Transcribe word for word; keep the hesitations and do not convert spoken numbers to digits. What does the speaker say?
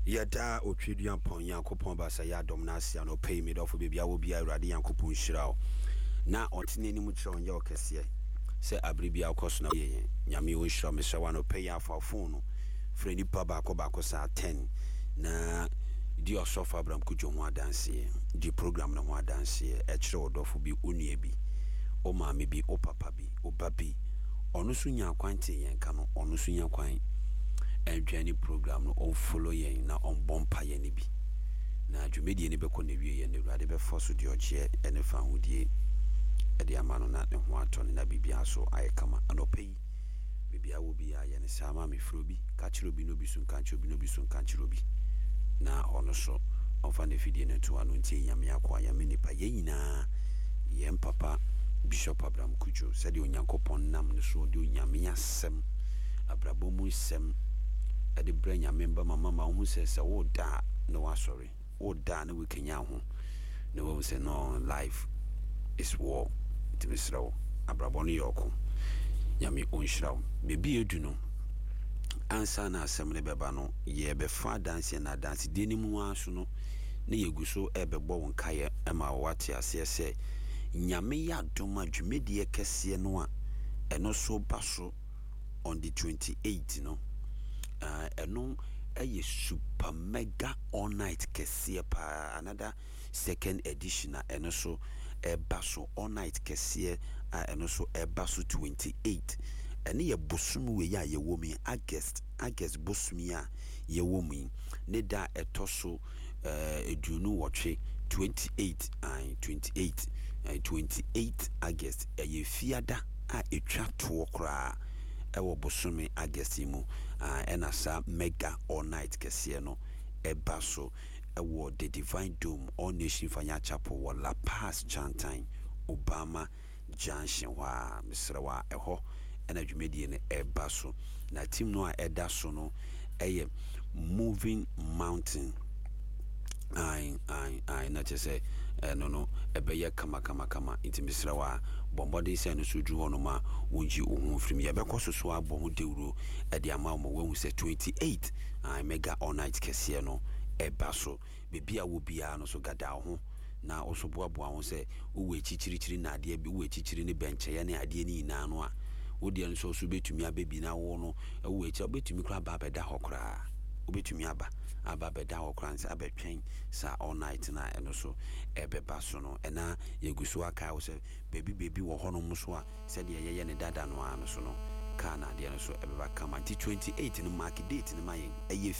Yada Otwidian Pon Yankopon Basa ya Domnasia no pay me off baby I will be a radi Yankopon Shirao. Na Otini Mucho on your Cassia. Say Abribia Cosno ye. Yami Wishra Mishawano pay ya for phone. Freddy Paba Kobako sa ten. Na Dio Sofa Abram Kujo dance ye. The program no dance ye. Etro dofu bi uniebi. O mami bi o papa bi o babi. Onusunya kwante yen kano onusunya kwan. Any program no on follow ye na on bompa ye ni bi na dwumedi ni beko na wie ye na urade be force di oche ene fa hudie e de amano na ne ho ato na bibia so ayekama anopai bibia wo bi ya ye ne sama me frobi ka chiro bi no bi so nka chiro bi no bi so nka chiro bi na ono so on fa ne fidie ne to anu ntie nyame akwa ya me nipa ye nyina ye mpapa Bishop Abraham Kujo said onyankopon nam ne so de nyame asem abrabomu sem at the brain ya member my mama who says oh da no sorry oh da no we can yahu no one say no life is war to be slow abraboni yoko yami onshraw bebi eduno ansa na assemble beba no ye be fa dance na dance deni mu aso no na yeguso ebebo won kaye ema wate ase se nyame ya doma dwumedie kese no a eno so baso on the twenty-eighth no uh eno a super mega all night kese pa another second edition eno so e baso all night kese a eno so e baso twenty-eight ene ye bosumu we ya ye womi August August bosumi a ye womi ne da etoso uh edunu wotwe twenty-eight and twenty-eight and twenty-eight August e ye fiada a etwa to kra ewo bosumi August mu uh, ena sa mega all night kese no eba so ewo the Divine Dome All Nation Fanya Chapel wo La Paz Chantine Obama Junction wa misrawa eho ena dwumedie ne eba so na team no a eda so no eye Moving Mountain ai ai ai na chese eh, no no ebeye kama kama kama intimisra wa bombode se no suju hono ma wonji ohun frim ye bekoso so abo ho dewuro e de ama mo wahu se twenty-eight ai mega all night kese no eba so bebia wo bia no so gada ho na oso boaboa ho se wo echichirichiri na ade bi wo echichiri ne benche ye ne ade ni ina no a wo de nso so betumi abebi na wo no wo echi betumi kra ba beda hokra obetumi aba aba beda okranse abetwen sa all night na eno so ebeba so no ena yeguso aka wo se baby baby wo hono muso a se de yeye ne dada no ano so no kana de no so ebeba kama twenty-eight no mark date no mayen eye